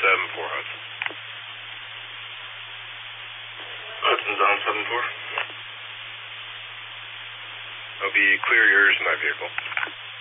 7-4 Hudson. Hudson's on 7-4. I'll be clear yours in my vehicle.